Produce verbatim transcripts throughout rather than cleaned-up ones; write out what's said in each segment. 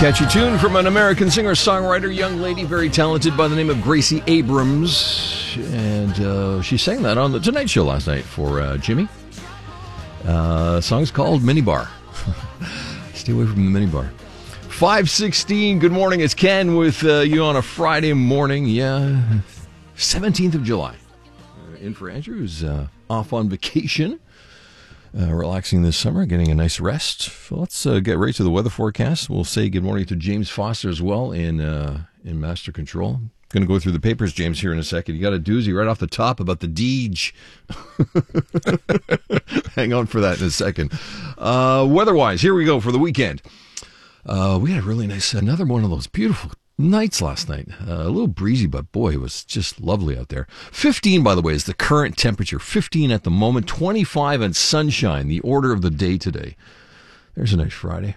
Catchy tune from an American singer-songwriter, young lady, very talented, by the name of Gracie Abrams. And uh, she sang that on The Tonight Show last night for uh, Jimmy. Uh, the song's called Minibar. Stay away from the minibar. five sixteen, good morning. It's Ken with uh, you on a Friday morning. Yeah, seventeenth of July. Uh, in for Andrew, who's uh, off on vacation. Uh, relaxing this summer, getting a nice rest. So let's uh, get right to the weather forecast. We'll say good morning to James Foster as well in uh, in Master Control. Going to go through the papers, James, here in a second. You got a doozy right off the top about the Deej. Hang on for that in a second. Uh, weather-wise, here we go for the weekend. Uh, we had a really nice, another one of those beautiful nights last night. Uh, a little breezy, but boy, it was just lovely out there. fifteen, by the way, is the current temperature. fifteen at the moment. twenty-five and sunshine, the order of the day today. There's a nice Friday.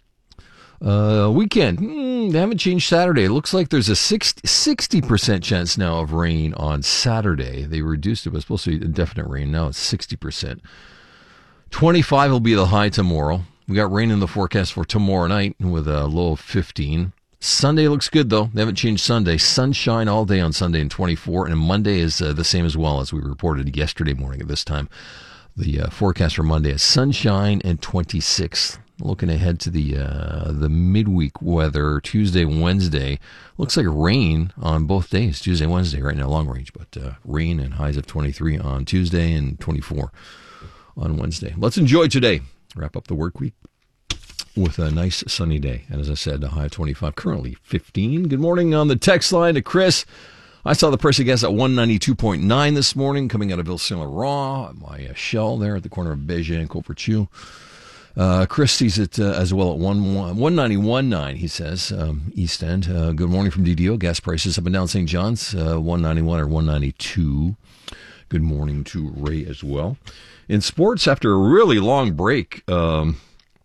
Uh, weekend, mm, they haven't changed Saturday. It looks like there's a sixty percent chance now of rain on Saturday. They reduced it. It was supposed to be indefinite rain. Now it's sixty percent. twenty-five will be the high tomorrow. We got rain in the forecast for tomorrow night with a low of fifteen. Sunday looks good, though. They haven't changed Sunday. Sunshine all day on Sunday and twenty-four, and Monday is uh, the same as well as we reported yesterday morning at this time. The uh, forecast for Monday is sunshine and twenty-six. Looking ahead to the uh, the midweek weather, Tuesday, Wednesday, looks like rain on both days, Tuesday, Wednesday, right now, long range, but uh, rain and highs of twenty-three on Tuesday and twenty-four on Wednesday. Let's enjoy today. Wrap up the work week with a nice sunny day. And as I said, a high of twenty-five, currently fifteen. Good morning on the text line to Chris. I saw the price of gas at one ninety-two point nine this morning coming out of Ville Saint Laurent, my uh, Shell there at the corner of Béger and Courtretout. Uh, Chris sees it uh, as well at one ninety-one point nine, he says, um, East End. Uh, good morning from D D O. Gas prices up and down Saint John's, uh, one ninety-one or one ninety-two. Good morning to Ray as well. In sports, after a really long break, um,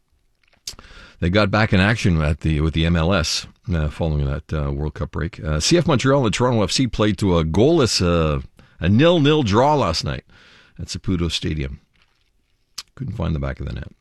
they got back in action at the with the M L S uh, following that uh, World Cup break. Uh, C F Montreal and Toronto F C played to a goalless, uh, a nil-nil draw last night at Saputo Stadium. Couldn't find the back of the net.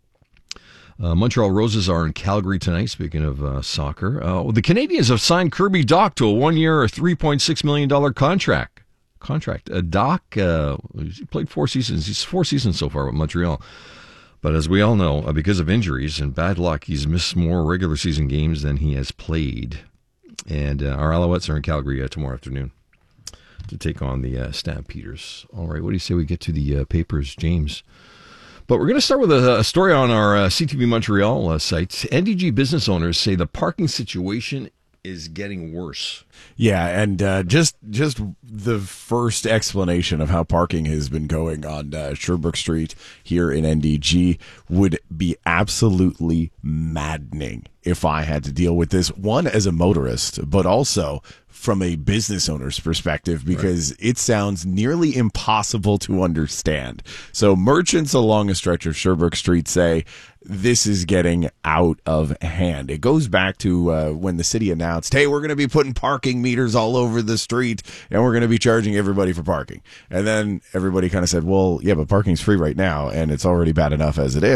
Uh, Montreal Roses are in Calgary tonight, speaking of uh, soccer. Uh, the Canadians have signed Kirby Dach to a one-year, three point six million dollars contract. Contract. Uh, Dach uh, he played four seasons. He's four seasons so far with Montreal. But as we all know, uh, because of injuries and bad luck, he's missed more regular season games than he has played. And uh, our Alouettes are in Calgary uh, tomorrow afternoon to take on the uh, Stampeders. All right, what do you say we get to the uh, papers, James? But we're going to start with a, a story on our uh, C T V Montreal uh, site. N D G business owners say the parking situation is getting worse. Yeah, and uh, just just the first explanation of how parking has been going on uh, Sherbrooke Street here in N D G would be absolutely maddening if I had to deal with this, one, as a motorist, but also from a business owner's perspective, because right. It sounds nearly impossible to understand. So merchants along a stretch of Sherbrooke Street say this is getting out of hand. It goes back to uh, when the city announced, hey, we're going to be putting parking meters all over the street and we're going to be charging everybody for parking. And then everybody kind of said, well, yeah, but parking's free right now and it's already bad enough as it is.